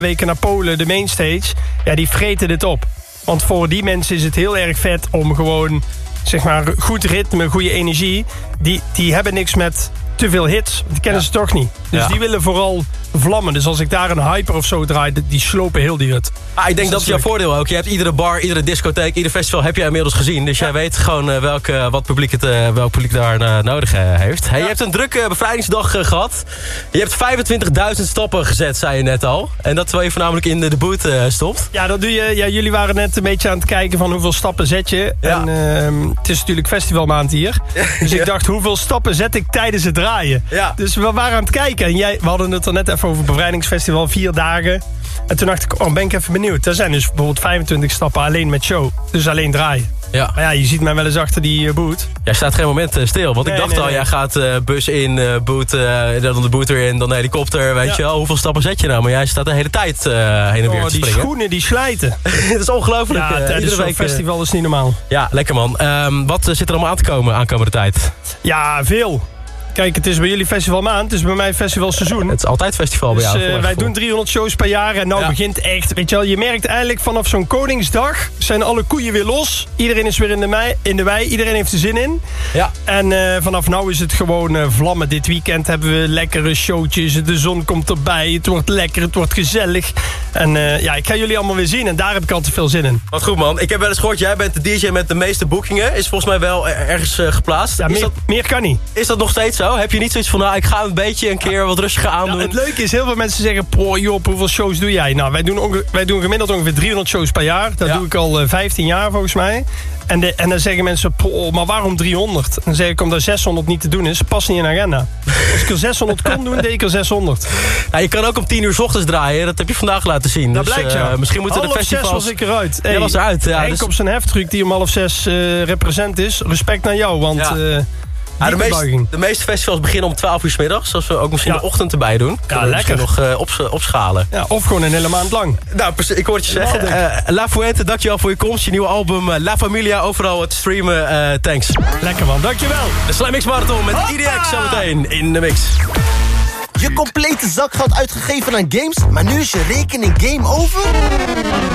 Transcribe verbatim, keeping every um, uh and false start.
weken naar Polen, de mainstage. Ja, die vreten dit op. Want voor die mensen is het heel erg vet om gewoon, zeg maar, goed ritme, goede energie. Die, die hebben niks met te veel hits. Die kennen ja. ze toch niet. Dus ja. die willen vooral vlammen. Dus als ik daar een hyper of zo draai, die slopen heel die hut. Ah, ik denk dus dat is jouw voordeel ook. Je hebt iedere bar, iedere discotheek, ieder festival heb jij inmiddels gezien. Dus ja. jij weet gewoon uh, welk, uh, wat publiek het, uh, welk publiek daar uh, nodig uh, heeft. Hey, ja. Je hebt een drukke bevrijdingsdag uh, gehad. Je hebt vijfentwintigduizend stappen gezet, zei je net al. En dat terwijl je voornamelijk in de, de boot uh, stopt. Ja, dat doe je. Ja, jullie waren net een beetje aan het kijken van hoeveel stappen zet je. Ja. En uh, het is natuurlijk festivalmaand hier. Dus ik ja. dacht, hoeveel stappen zet ik tijdens het draaien? Ja. Dus we waren aan het kijken. En jij, we hadden het er net even over bevrijdingsfestival, vier dagen. En toen dacht ik, oh, ben ik even benieuwd. Er zijn dus bijvoorbeeld vijfentwintig stappen alleen met show. Dus alleen draaien. Ja. Maar ja, je ziet mij wel eens achter die uh, boot. Jij staat geen moment uh, stil. Want nee, ik dacht nee, al, nee. jij gaat uh, bus in, uh, boot, uh, dan de boot weer in, dan de helikopter. Weet ja. je wel, hoeveel stappen zet je nou? Maar jij staat de hele tijd uh, heen en weer oh, te springen. Die schoenen, die slijten. Dat is ongelooflijk. Ja, uh, tijdens zo'n festival uh, is niet normaal. Ja, lekker man. Um, wat uh, zit er allemaal aan te komen aankomende tijd? Ja, veel. Kijk, het is bij jullie festivalmaand, het is bij mij festivalseizoen. Het is altijd festival bij dus, jou. Uh, wij doen driehonderd shows per jaar en nou ja. begint echt, weet je wel, je merkt eigenlijk vanaf zo'n Koningsdag zijn alle koeien weer los. Iedereen is weer in de, mei, in de wei, iedereen heeft er zin in. Ja. En uh, vanaf nou is het gewoon uh, vlammen. Dit weekend hebben we lekkere showtjes, de zon komt erbij, het wordt lekker, het wordt gezellig. En uh, ja, ik ga jullie allemaal weer zien en daar heb ik altijd veel zin in. Wat goed man, ik heb wel eens gehoord, jij bent de D J met de meeste boekingen. Is volgens mij wel ergens uh, geplaatst. Ja, is meer, dat, meer kan niet. Is dat nog steeds zo? Heb je niet zoiets van, nou, ik ga een beetje een keer wat rustiger aandoen? Ja, het leuke is, heel veel mensen zeggen, poh Job, hoeveel shows doe jij? Nou, wij doen, onge- wij doen gemiddeld ongeveer driehonderd shows per jaar. Dat ja. doe ik al uh, vijftien jaar volgens mij. En, de, en dan zeggen mensen, poh, maar waarom driehonderd? Dan zeg ik, omdat zeshonderd niet te doen is. Past niet in de agenda. Als ik er zeshonderd kon doen, deed ik er zeshonderd. Ja, je kan ook om tien uur 's ochtends draaien. Dat heb je vandaag laten zien. Dat dus, blijkt ja. Uh, misschien moeten half de festivals... zes was ik eruit. Hey, Jij was eruit. Ja, Henk dus... op zijn heftruck die om half zes uh, represent is. Respect naar jou, want... Ja. Uh, Ja, de, meest, de meeste festivals beginnen om twaalf uur 's middags. Als we ook misschien ja. de ochtend erbij doen. Ja, lekker. nog uh, op, opschalen. Ja, of gewoon een hele maand lang. Nou, ik hoor het je zeggen. Uh, La Fuente, dankjewel voor je komst. Je nieuwe album uh, La Familia, overal het streamen. Uh, thanks. Lekker man, dankjewel. De Slam Mix Marathon met I D X zometeen in de mix. Je complete zakgeld uitgegeven aan games, maar nu is je rekening game over?